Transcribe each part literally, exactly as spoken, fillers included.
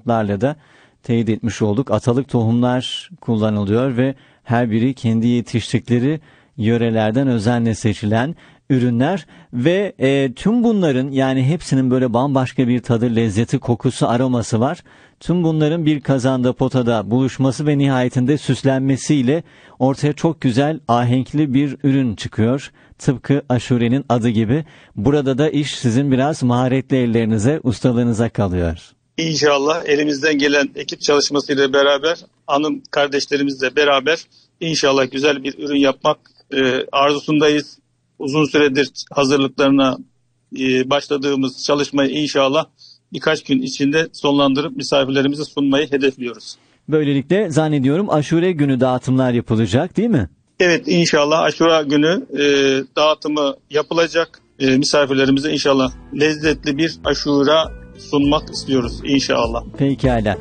notlarla da teyit etmiş olduk. Atalık tohumlar kullanılıyor ve her biri kendi yetiştikleri yörelerden özenle seçilen ürünler ve e, tüm bunların, yani hepsinin böyle bambaşka bir tadı, lezzeti, kokusu, aroması var. Tüm bunların bir kazanda, potada buluşması ve nihayetinde süslenmesiyle ortaya çok güzel, ahenkli bir ürün çıkıyor. Tıpkı aşurenin adı gibi. Burada da iş sizin biraz maharetli ellerinize, ustalığınıza kalıyor. İnşallah elimizden gelen ekip çalışmasıyla beraber, hanım kardeşlerimizle beraber inşallah güzel bir ürün yapmak e, arzusundayız. Uzun süredir hazırlıklarına e, başladığımız çalışmayı inşallah birkaç gün içinde sonlandırıp misafirlerimize sunmayı hedefliyoruz. Böylelikle zannediyorum aşure günü dağıtımlar yapılacak, değil mi? Evet, inşallah aşure günü e, dağıtımı yapılacak. E, misafirlerimize inşallah lezzetli bir aşure sunmak istiyoruz inşallah. Pekala.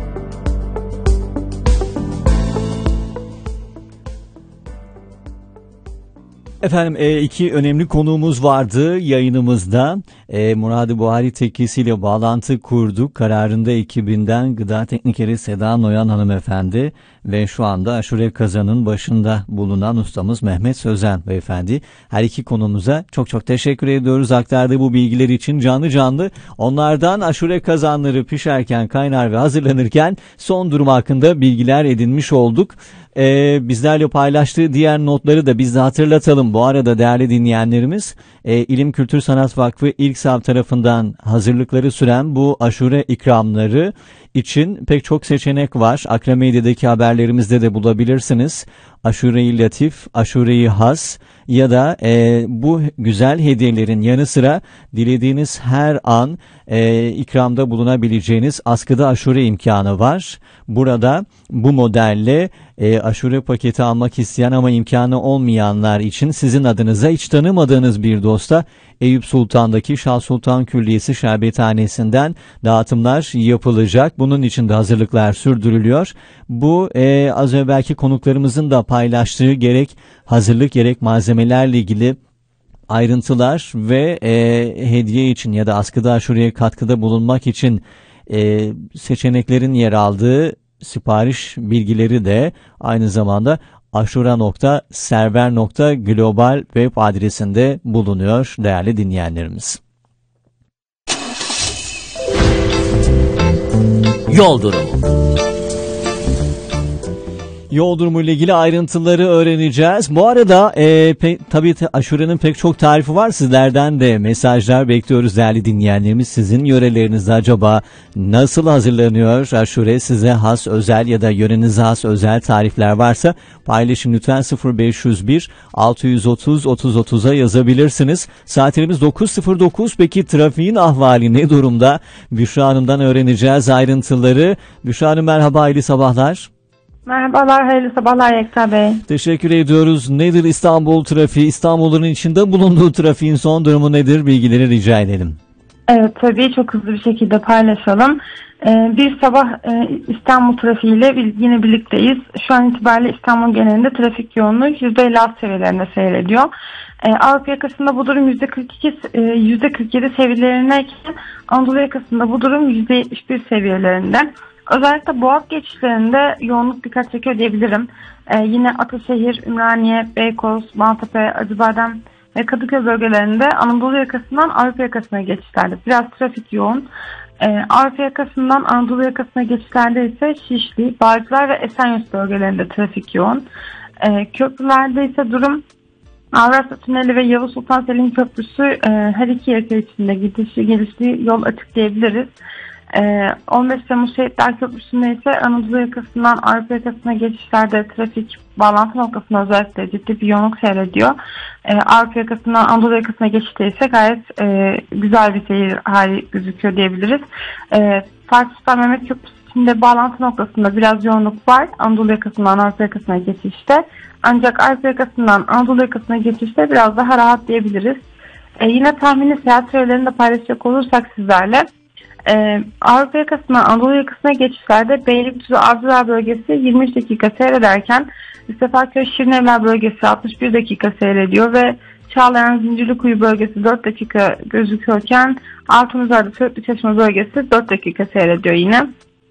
Efendim e, iki önemli konuğumuz vardı yayınımızda. E, Murad-ı Buhari tekkesiyle bağlantı kurduk. Kararında ekibinden gıda teknikeri Seda Noyan hanımefendi ve şu anda aşure kazanın başında bulunan ustamız Mehmet Sözen beyefendi. Her iki konumuza çok çok teşekkür ediyoruz aktardığı bu bilgiler için. Canlı canlı onlardan aşure kazanları pişerken, kaynar ve hazırlanırken son durum hakkında bilgiler edinmiş olduk. Ee, bizlerle paylaştığı diğer notları da biz de hatırlatalım. Bu arada değerli dinleyenlerimiz, e, İlim Kültür Sanat Vakfı İlksav tarafından hazırlıkları süren bu aşure ikramları için pek çok seçenek var. Akra Medya'daki haberlerimizde de bulabilirsiniz. Aşure-i Latif, Aşure-i Has ya da e, bu güzel hediyelerin yanı sıra dilediğiniz her an e, ikramda bulunabileceğiniz askıda aşure imkanı var. Burada bu modelle e, aşure paketi almak isteyen ama imkanı olmayanlar için sizin adınıza hiç tanımadığınız bir dosta Eyüp Sultan'daki Şah Sultan Külliyesi Şerbethanesi'nden dağıtımlar yapılacak. Bunun için de hazırlıklar sürdürülüyor. Bu e, az evvelki konuklarımızın da paylaştığı gerek hazırlık gerek malzemelerle ilgili ayrıntılar ve e, hediye için ya da askıda aşureye katkıda bulunmak için e, seçeneklerin yer aldığı sipariş bilgileri de aynı zamanda aşura nokta server nokta global web adresinde bulunuyor değerli dinleyenlerimiz. Yol durumu. Yol durumu ile ilgili ayrıntıları öğreneceğiz. Bu arada e, pe, tabii aşurenin pek çok tarifi var. Sizlerden de mesajlar bekliyoruz değerli dinleyenlerimiz. Sizin yörelerinizde acaba nasıl hazırlanıyor aşure? Size has özel ya da yörenize has özel tarifler varsa paylaşın lütfen. Sıfır beş yüz bir altı yüz otuz otuz otuza yazabilirsiniz. Saatlerimiz dokuz sıfır dokuz. Peki trafiğin ahvali ne durumda? Büşra Hanım'dan öğreneceğiz ayrıntıları. Büşra Hanım merhaba, hayırlı sabahlar. Merhabalar, hayırlı sabahlar Yekta Bey. Teşekkür ediyoruz. Nedir İstanbul trafiği? İstanbul'un içinde bulunduğu trafiğin son durumu nedir? Bilgileri rica edelim. Evet, tabii çok hızlı bir şekilde paylaşalım. Ee, bir sabah e, İstanbul trafiğiyle yine birlikteyiz. Şu an itibariyle İstanbul genelinde trafik yoğunluğu yüzde elli altı seviyelerinde seyrediyor. Ee, Avrupa yakasında bu durum yüzde kırk iki, yüzde kırk yedi seviyelerindeyken Anadolu yakasında bu durum yüzde yetmiş bir seviyelerinde. Özellikle Boğaz geçişlerinde yoğunluk dikkat çekiyor diyebilirim. Ee, yine Ataşehir, Ümraniye, Beykoz, Maltepe, Acıbadem ve Kadıköy bölgelerinde Anadolu yakasından Avrupa yakasına geçişlerde biraz trafik yoğun. Ee, Avrupa yakasından Anadolu yakasına geçişlerde ise Şişli, Bağcılar ve Esenyurt bölgelerinde trafik yoğun. Ee, köprülerde ise durum Avrasya Tüneli ve Yavuz Sultan Selim Köprüsü e, her iki yaka içinde gidişi gelişli yol açık diyebiliriz. on beş Temmuz Şehitler Köprüsü'nde ise Anadolu yakasından Avrupa yakasına geçişlerde trafik bağlantı noktasında özellikle ciddi bir yoğunluk seyrediyor. Ee, Avrupa yakasından Anadolu yakasına geçişte ise gayet e, güzel bir seyir hali gözüküyor diyebiliriz. Ee, Fatih Sultan Mehmet Köprüsü içinde bağlantı noktasında biraz yoğunluk var Anadolu yakasından Avrupa yakasına geçişte. Ancak Avrupa yakasından Anadolu yakasına geçişte biraz daha rahat diyebiliriz. Ee, yine tahmini seyahat sürelerini de paylaşacak olursak sizlerle. Ee, Avrupa yakasından Anadolu yakasına geçişlerde Beylikdüzü Avcılar bölgesi yirmi üç dakika seyrederken Sefaköy Şirinevler bölgesi altmış bir dakika seyrediyor ve Çağlayan Zincirlikuyu bölgesi dört dakika gözüküyorken Altunizade Söğütlü Çeşme bölgesi dört dakika seyrediyor yine.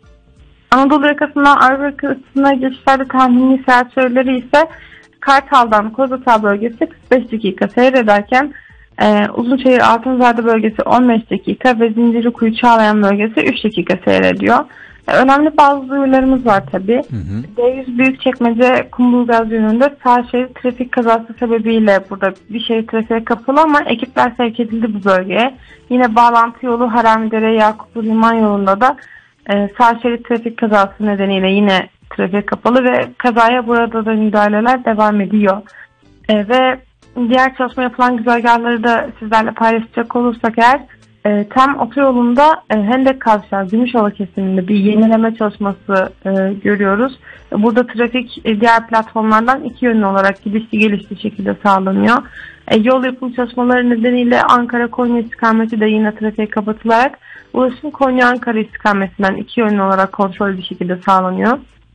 Anadolu yakasından Avrupa yakasına geçişlerde tahmini seyahat süreleri ise Kartal'dan Kozluçay bölgesi kırk beş dakika seyrederken e, Uzunçayır Altınzade bölgesi on beş dakika ve Zincirlikuyu Çağlayan bölgesi üç dakika seyrediyor. E, önemli bazı duyurularımız var tabii. D yüz Büyükçekmece Kumburgaz yönünde sağ şerit trafik kazası sebebiyle burada bir şerit trafiğe kapalı ama ekipler sevk edildi bu bölgeye. Yine bağlantı yolu Haramidere Yakuplu Liman yolunda da e, sağ şerit trafik kazası nedeniyle yine trafik kapalı ve kazaya burada da müdahaleler devam ediyor. E, ve diğer çalışma yapılan güzergahları da sizlerle paylaşacak olursak eğer e, tam otoyolunda e, Hendek Kavşağı Gümüşova kesiminde bir yenileme çalışması e, görüyoruz. E, burada trafik e, diğer platformlardan iki yönlü olarak gidişli gelişli şekilde sağlanıyor. E, yol yapım çalışmaları nedeniyle Ankara-Konya istikameti de yine trafiğe kapatılarak ulaşım Konya-Ankara istikametinden iki yönlü olarak kontrollü bir şekilde sağlanıyor.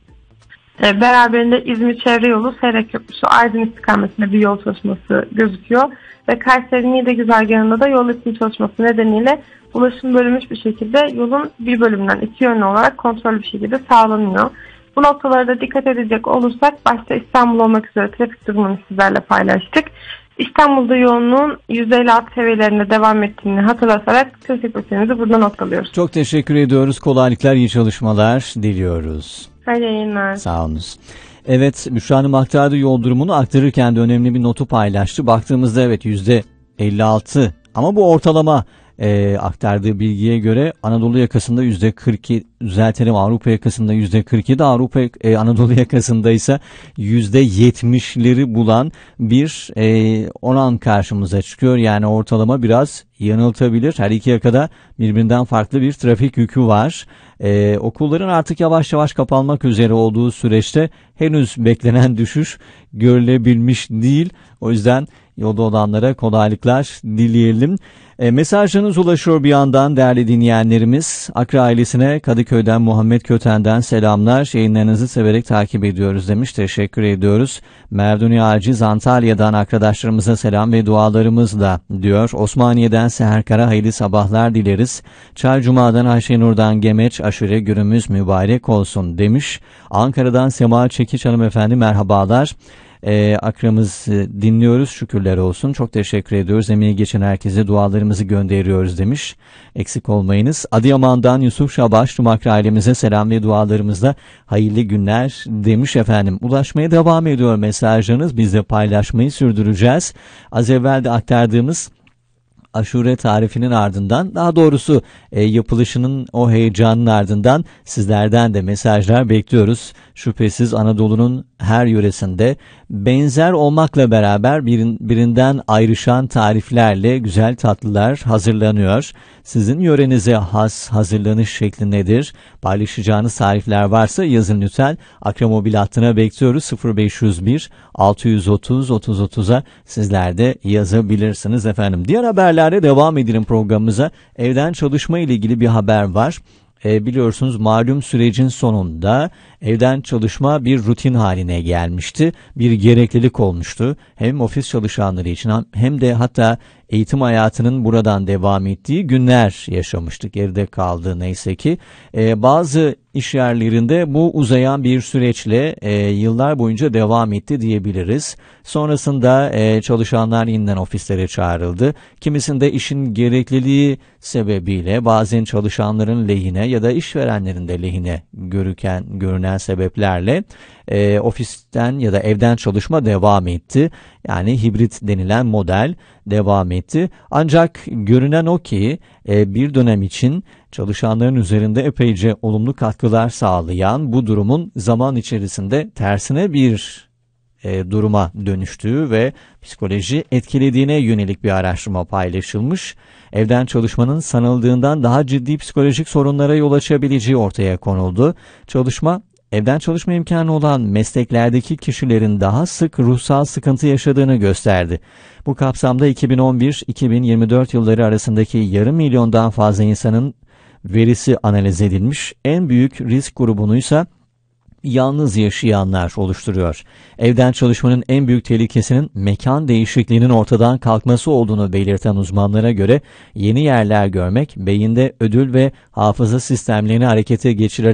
E, beraberinde İzmir Çevre Yolu Seyrek Köprüsü Aydın istikametinde bir yol çalışması gözüküyor. Ve Kayseri Niğde güzergahında da yol yapım çalışması nedeniyle ulaşım bölünmüş bir şekilde yolun bir bölümünden iki yönlü olarak kontrollü bir şekilde sağlanıyor. Bu noktalara da dikkat edecek olursak başta İstanbul olmak üzere trafik durumunu sizlerle paylaştık. İstanbul'da yoğunluğun yüzde elli altı seviyelerinde devam ettiğini hatırlatarak trafik bültenimizi burada noktalıyoruz. Çok teşekkür ediyoruz. Kolaylıklar, iyi çalışmalar diliyoruz. Hayırlı yayınlar. Sağ olunuz. Evet, Büşra Hanım aktardığı yol durumunu aktarırken de önemli bir notu paylaştı. Baktığımızda evet yüzde elli altı ama bu ortalama e, aktardığı bilgiye göre Anadolu yakasında yüzde kırk yedi, düzeltelim Avrupa yakasında yüzde kırk yedi, Avrupa e, Anadolu yakasında ise yüzde yetmişleri bulan bir e, oran karşımıza çıkıyor. Yani ortalama biraz yanıltabilir. Her iki yakada birbirinden farklı bir trafik yükü var. Ee, okulların artık yavaş yavaş kapanmak üzere olduğu süreçte henüz beklenen düşüş görülebilmiş değil. O yüzden yolda olanlara kolaylıklar dileyelim. E, mesajlarınız ulaşıyor bir yandan değerli dinleyenlerimiz. Akra ailesine Kadıköy'den Muhammed Köten'den selamlar. Yayınlarınızı severek takip ediyoruz demiş. Teşekkür ediyoruz. Merduni Aciz Antalya'dan arkadaşlarımıza selam ve dualarımızla diyor. Osmaniye'den Seher Kara hayırlı sabahlar dileriz. Çaycuma'dan Ayşenur'dan Gemeç aşure günümüz mübarek olsun demiş. Ankara'dan Sema Çekiç hanımefendi merhabalar. Ee, akramızı dinliyoruz, şükürler olsun, çok teşekkür ediyoruz, emeği geçen herkese dualarımızı gönderiyoruz demiş, eksik olmayınız. Adıyaman'dan Yusuf Şabaş tüm Akra ailemize selam ve dualarımızla hayırlı günler demiş efendim. Ulaşmaya devam ediyor mesajlarınız, biz de paylaşmayı sürdüreceğiz. Az evvel de aktardığımız aşure tarifinin ardından, daha doğrusu e, yapılışının o heyecanın ardından sizlerden de mesajlar bekliyoruz. Şüphesiz Anadolu'nun her yöresinde benzer olmakla beraber birin, birinden ayrışan tariflerle güzel tatlılar hazırlanıyor. Sizin yörenize has hazırlanış şekli nedir? Paylaşacağınız tarifler varsa yazın lütfen. Akra Mobil hattına bekliyoruz. sıfır beş yüz bir altı yüz otuz otuz otuza sizler de yazabilirsiniz efendim. Diğer haberlerle devam edelim programımıza. Evden çalışma ile ilgili bir haber var. E, biliyorsunuz malum sürecin sonunda evden çalışma bir rutin haline gelmişti. Bir gereklilik olmuştu. Hem ofis çalışanları için hem de hatta eğitim hayatının buradan devam ettiği günler yaşamıştık. Geride kaldı neyse ki. E, bazı iş yerlerinde bu uzayan bir süreçle e, yıllar boyunca devam etti diyebiliriz. Sonrasında e, çalışanlar yeniden ofislere çağrıldı. Kimisinde işin gerekliliği sebebiyle bazen çalışanların lehine ya da işverenlerin de lehine görüken, görünen sebeplerle e, ofisten ya da evden çalışma devam etti. Yani hibrit denilen model devam etti. Ancak görünen o ki e, bir dönem için çalışanların üzerinde epeyce olumlu katkılar sağlayan bu durumun zaman içerisinde tersine bir e, duruma dönüştüğü ve psikoloji etkilediğine yönelik bir araştırma paylaşılmış. Evden çalışmanın sanıldığından daha ciddi psikolojik sorunlara yol açabileceği ortaya konuldu. Çalışma Evden çalışma imkanı olan mesleklerdeki kişilerin daha sık ruhsal sıkıntı yaşadığını gösterdi. Bu kapsamda iki bin on bir iki bin yirmi dört yılları arasındaki yarım milyondan fazla insanın verisi analiz edilmiş. En büyük risk grubunuysa yalnız yaşayanlar oluşturuyor. Evden çalışmanın en büyük tehlikesinin mekan değişikliğinin ortadan kalkması olduğunu belirten uzmanlara göre yeni yerler görmek, beyinde ödül ve hafıza sistemlerini harekete geçirerek